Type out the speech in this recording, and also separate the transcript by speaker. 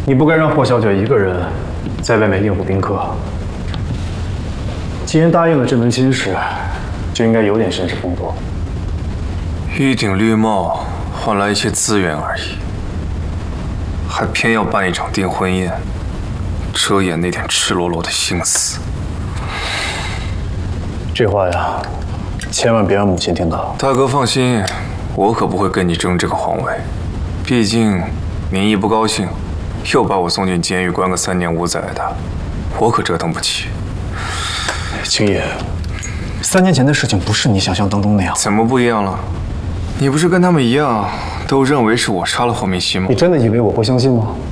Speaker 1: 你不该让霍小姐一个人在外面应付宾客。既然答应了这门亲事，就应该有点绅士风度。
Speaker 2: 一顶绿帽换来一些资源而已，还偏要办一场订婚宴，遮掩那点赤裸裸的心思。
Speaker 1: 这话呀，千万别让母亲听到。
Speaker 2: 大哥放心，我可不会跟你争这个皇位。毕竟民意不高兴，又把我送进监狱关个3年5载的，我可折腾不起。
Speaker 1: 青叶，3年前的事情不是你想象当中那样。
Speaker 2: 怎么不一样了？你不是跟他们一样，都认为是我杀了霍明熙吗？
Speaker 1: 你真的以为我会相信吗？